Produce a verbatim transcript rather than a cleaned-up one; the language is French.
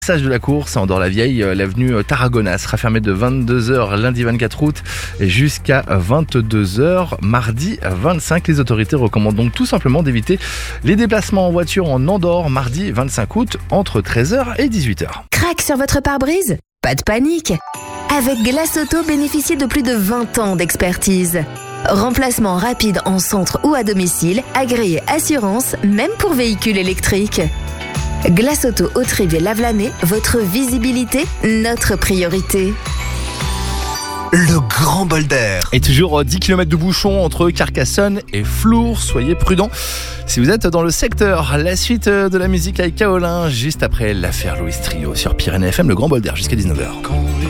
Passage de la course à Andorre-la-Vieille, l'avenue Tarragona sera fermée de vingt-deux heures lundi vingt-quatre août jusqu'à vingt-deux heures mardi vingt-cinq. Les autorités recommandent donc tout simplement d'éviter les déplacements en voiture en Andorre mardi vingt-cinq août entre treize heures et dix-huit heures. Crac sur votre pare-brise ? Pas de panique. Avec Glace Auto, bénéficiez de plus de vingt ans d'expertise. Remplacement rapide en centre ou à domicile, agréé assurance, même pour véhicules électriques. Glace Auto Hauterive et Lavelanet, votre visibilité, notre priorité. Le grand bol d'air. Et toujours dix kilomètres de bouchons entre Carcassonne et Flours. Soyez prudents si vous êtes dans le secteur. La suite de la musique avec Kaolin, juste après l'affaire Louis Trio sur Pyrénées F M, le grand bol d'air jusqu'à dix-neuf heures.